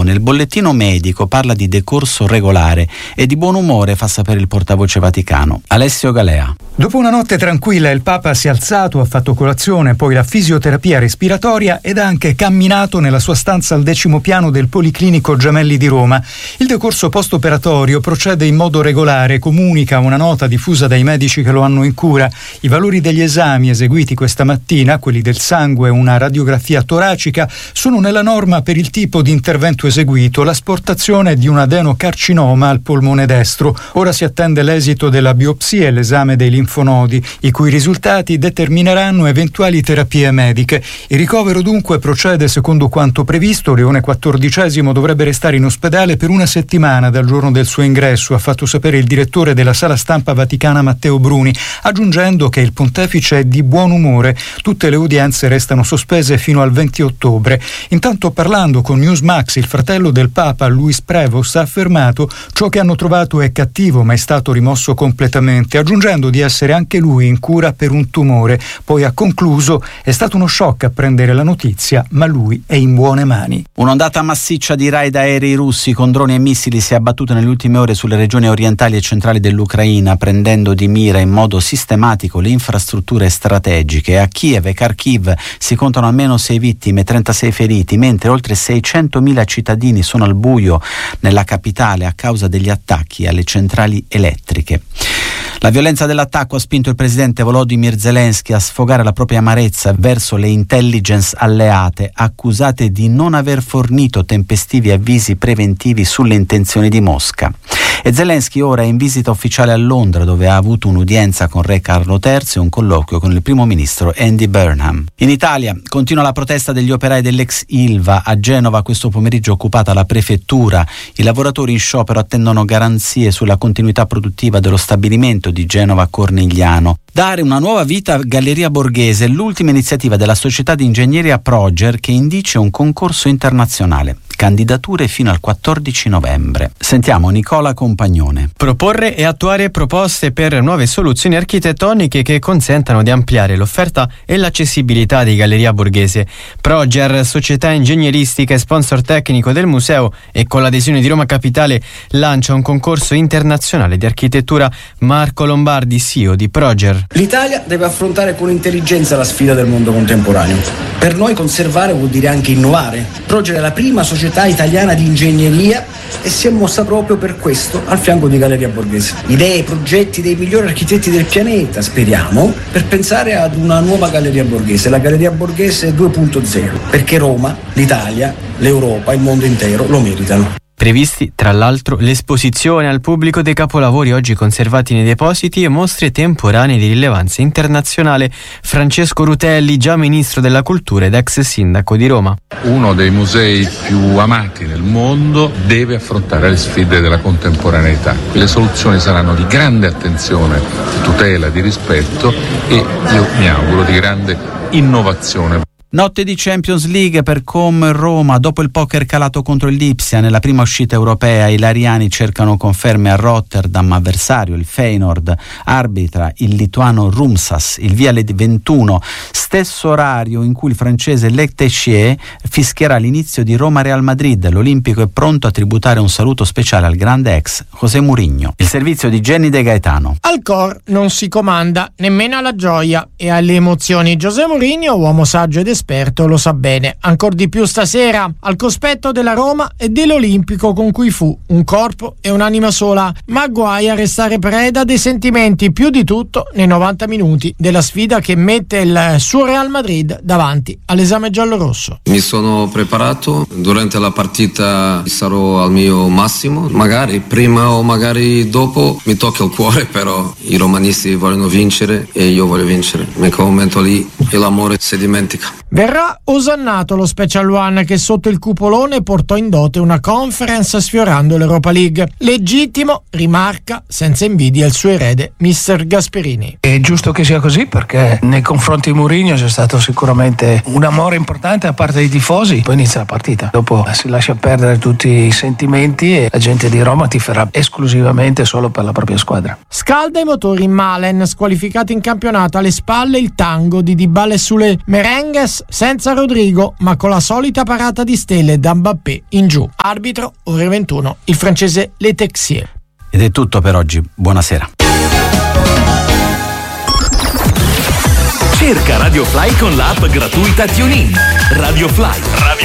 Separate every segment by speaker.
Speaker 1: Berlusconi. Il bollettino medico parla di decorso regolare e di buon umore, fa sapere il portavoce Vaticano. Alessio Galea.
Speaker 2: Dopo una notte tranquilla il Papa si è alzato, ha fatto colazione, poi la fisioterapia respiratoria ed ha anche camminato nella sua stanza al 10° piano del Policlinico Gemelli di Roma. Il decorso post-operatorio procede in modo regolare, comunica una nota diffusa dai medici che lo hanno in cura. I valori degli esami eseguiti questa mattina, quelli del sangue e una radiografia toracica, sono nella norma per il tipo di intervento eseguito, l'asportazione di un adenocarcinoma al polmone destro. Ora si attende l'esito della biopsia e l'esame dei linfonodi, i cui risultati determineranno eventuali terapie mediche. Il ricovero dunque procede secondo quanto previsto. Leone XIV dovrebbe restare in ospedale per una settimana dal giorno del suo ingresso, ha fatto sapere il direttore della sala stampa vaticana Matteo Bruni, aggiungendo che il pontefice è di buon umore. Tutte le udienze restano sospese fino al 20 ottobre. Intanto, parlando con Newsmax, il fratello del Papa, Luis Prevost, ha affermato: ciò che hanno trovato è cattivo ma è stato rimosso completamente, aggiungendo di essere anche lui in cura per un tumore. Poi ha concluso: è stato uno shock apprendere la notizia, ma lui è in buone mani.
Speaker 1: Un'ondata massiccia di raid aerei russi con droni e missili si è abbattuta nelle ultime ore sulle regioni orientali e centrali dell'Ucraina, prendendo di mira in modo sistematico le infrastrutture strategiche. A Kiev e Kharkiv si contano almeno 6 vittime e 36 feriti, mentre oltre 600.000 cittadini sono al buio nella capitale a causa degli attacchi alle centrali elettriche. La violenza dell'attacco ha spinto il presidente Volodymyr Zelensky a sfogare la propria amarezza verso le intelligence alleate, accusate di non aver fornito tempestivi avvisi preventivi sulle intenzioni di Mosca. E Zelensky ora è in visita ufficiale a Londra, dove ha avuto un'udienza con Re Carlo III e un colloquio con il primo ministro Andy Burnham. In Italia continua la protesta degli operai dell'ex Ilva. A Genova questo pomeriggio è occupata la prefettura. I lavoratori in sciopero attendono garanzie sulla continuità produttiva dello stabilimento di Genova Cornigliano. Dare una nuova vita a Galleria Borghese è l'ultima iniziativa della società di ingegneria Proger, che indice un concorso internazionale. Candidature fino al 14 novembre. Sentiamo Nicola Compagnone.
Speaker 3: Proporre e attuare proposte per nuove soluzioni architettoniche che consentano di ampliare l'offerta e l'accessibilità di Galleria Borghese. Proger, società ingegneristica e sponsor tecnico del museo, e con l'adesione di Roma Capitale lancia un concorso internazionale di architettura. Marco Lombardi, CEO di Proger.
Speaker 4: L'Italia deve affrontare con intelligenza la sfida del mondo contemporaneo. Per noi conservare vuol dire anche innovare. Proger è la prima società italiana di ingegneria e si è mossa proprio per questo al fianco di Galleria Borghese. Idee, progetti dei migliori architetti del pianeta, speriamo, per pensare ad una nuova Galleria Borghese, la Galleria Borghese 2.0, perché Roma, l'Italia, l'Europa, il mondo intero lo meritano.
Speaker 3: Previsti, tra l'altro, l'esposizione al pubblico dei capolavori oggi conservati nei depositi e mostre temporanee di rilevanza internazionale. Francesco Rutelli, già ministro della cultura ed ex sindaco di Roma.
Speaker 5: Uno dei musei più amati nel mondo deve affrontare le sfide della contemporaneità. Le soluzioni saranno di grande attenzione, di tutela, di rispetto e io mi auguro di grande innovazione.
Speaker 1: Notte di Champions League per Com Roma. Dopo il poker calato contro il Lipsia nella prima uscita europea, i lariani cercano conferme a Rotterdam. Avversario il Feyenoord, arbitra il lituano Rumsas. Il via alle 21, stesso orario in cui il francese Le Texier fischierà l'inizio di Roma-Real Madrid. L'Olimpico è pronto a tributare un saluto speciale al grande ex José Mourinho. Il servizio di Jenny De Gaetano.
Speaker 6: Al cor non si comanda nemmeno alla gioia e alle emozioni. José Mourinho, uomo saggio ed esperto, lo sa bene. Ancor di più stasera, al cospetto della Roma e dell'Olimpico, con cui fu un corpo e un'anima sola, ma guai a restare preda dei sentimenti, più di tutto nei 90 minuti della sfida che mette il suo Real Madrid davanti all'esame giallorosso.
Speaker 7: Mi sono preparato, durante la partita sarò al mio massimo, magari prima o magari dopo mi tocca il cuore, però i romanisti vogliono vincere e io voglio vincere. In quel momento lì l'amore si dimentica.
Speaker 6: Verrà osannato lo Special One che sotto il cupolone portò in dote una conference sfiorando l'Europa League. Legittimo, rimarca senza invidia il suo erede Mister Gasperini.
Speaker 8: È giusto che sia così, perché nei confronti di Mourinho c'è stato sicuramente un amore importante da parte dei tifosi. Poi inizia la partita, dopo si lascia perdere tutti i sentimenti e la gente di Roma tiferà esclusivamente solo per la propria squadra.
Speaker 6: Scalda i motori in Malen, squalificato in campionato, alle spalle il tango di Dybala e Sule. Merengues senza Rodrigo, ma con la solita parata di stelle da Mbappé in giù. Arbitro, ore 21, il francese Le Texier.
Speaker 1: Ed è tutto per oggi, buonasera.
Speaker 9: Cerca Radio Fly con l'app gratuita TuneIn. Radio Fly.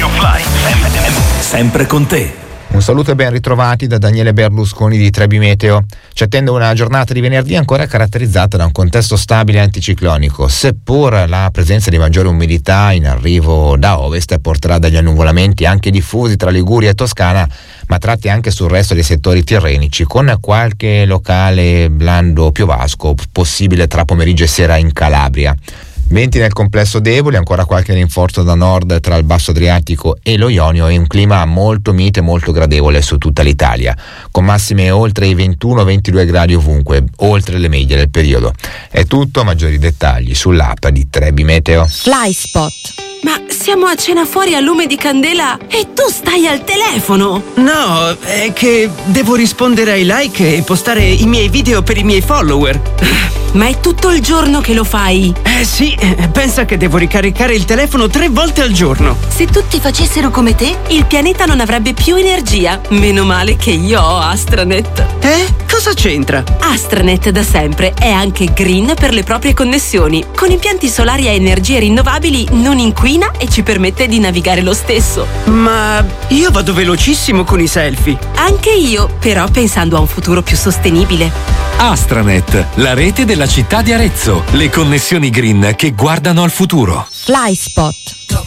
Speaker 9: Sempre con te.
Speaker 10: Un saluto e ben ritrovati da Daniele Berlusconi di Trebi Meteo. Ci attende una giornata di venerdì ancora caratterizzata da un contesto stabile e anticiclonico, seppur la presenza di maggiore umidità in arrivo da ovest porterà degli annuvolamenti anche diffusi tra Liguria e Toscana, ma tratti anche sul resto dei settori tirrenici, con qualche locale blando piovasco possibile tra pomeriggio e sera in Calabria. Venti nel complesso deboli, ancora qualche rinforzo da nord tra il basso Adriatico e lo Ionio e un clima molto mite e molto gradevole su tutta l'Italia, con massime oltre i 21-22 gradi ovunque, oltre le medie del periodo. È tutto, maggiori dettagli sull'app di Trebi Meteo.
Speaker 11: Flyspot. Ma siamo a cena fuori a lume di candela e tu stai al telefono!
Speaker 12: No, è che devo rispondere ai like e postare i miei video per i miei follower.
Speaker 11: Ma è tutto il giorno che lo fai?
Speaker 12: Sì, pensa che devo ricaricare il telefono 3 volte al giorno.
Speaker 11: Se tutti facessero come te, il pianeta non avrebbe più energia. Meno male che io ho Astranet.
Speaker 12: Cosa c'entra?
Speaker 11: Astranet da sempre è anche green per le proprie connessioni. Con impianti solari a energie rinnovabili non inquina e ci permette di navigare lo stesso.
Speaker 12: Ma io vado velocissimo con i selfie.
Speaker 11: Anche io, però pensando a un futuro più sostenibile.
Speaker 9: Astranet, la rete della città di Arezzo. Le connessioni green che guardano al futuro.
Speaker 11: Flyspot.
Speaker 9: Top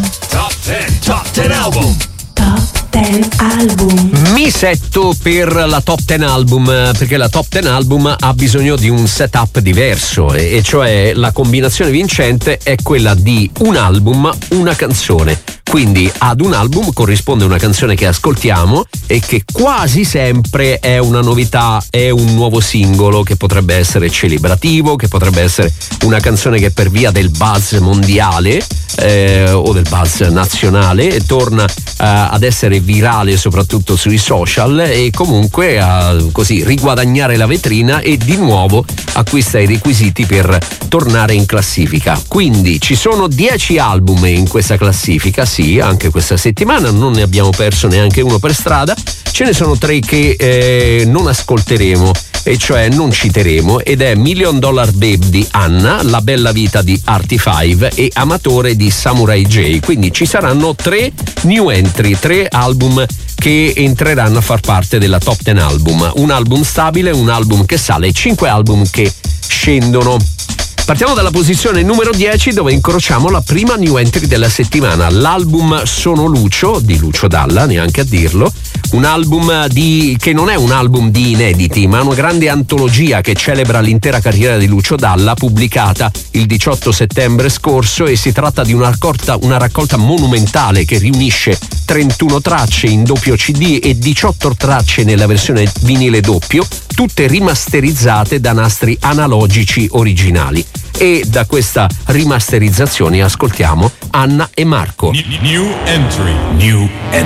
Speaker 9: 10 album.
Speaker 11: Top 10 album.
Speaker 13: Mi setto per la top 10 album, perché la top 10 album ha bisogno di un setup diverso, e cioè la combinazione vincente è quella di un album, una canzone. Quindi ad un album corrisponde una canzone che ascoltiamo e che quasi sempre è una novità, è un nuovo singolo che potrebbe essere celebrativo, che potrebbe essere una canzone che per via del buzz mondiale o del buzz nazionale torna ad essere virale soprattutto sui social e comunque a così riguadagnare la vetrina e di nuovo acquista i requisiti per tornare in classifica. Quindi ci sono 10 album in questa classifica, sì, anche questa settimana non ne abbiamo perso neanche uno per strada. Ce ne sono 3 che non ascolteremo, e cioè non citeremo, ed è $1 Million Babe di Anna, La bella vita di Artie 5 e Amatore di Samurai J. Quindi ci saranno 3 new entry, 3 album che entreranno a far parte della top 10 album. Un album stabile, un album che sale e 5 album che scendono. Partiamo dalla posizione numero 10, dove incrociamo la prima new entry della settimana, l'album Sono Lucio di Lucio Dalla, neanche a dirlo, un album che non è un album di inediti, ma una grande antologia che celebra l'intera carriera di Lucio Dalla, pubblicata il 18 settembre scorso, e si tratta di una raccolta monumentale che riunisce 31 tracce in doppio CD e 18 tracce nella versione vinile doppio, tutte rimasterizzate da nastri analogici originali. E da questa rimasterizzazione ascoltiamo Anna e Marco.
Speaker 9: New entry.